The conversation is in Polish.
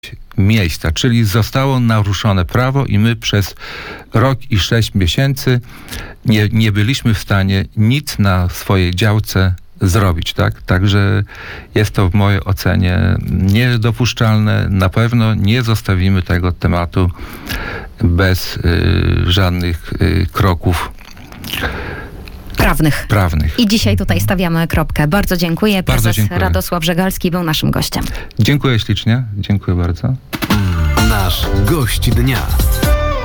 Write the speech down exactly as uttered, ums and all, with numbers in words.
miejsca, czyli zostało naruszone prawo i my przez rok i sześć miesięcy nie, nie byliśmy w stanie nic na swojej działce zrobić, tak? Także jest to w mojej ocenie niedopuszczalne. Na pewno nie zostawimy tego tematu bez y, żadnych y, kroków Prawnych. prawnych. I dzisiaj tutaj stawiamy kropkę. Bardzo dziękuję. Prezes Bardzo dziękuję. Radosław Żegalski był naszym gościem. Dziękuję ślicznie. Dziękuję bardzo. Nasz gość dnia.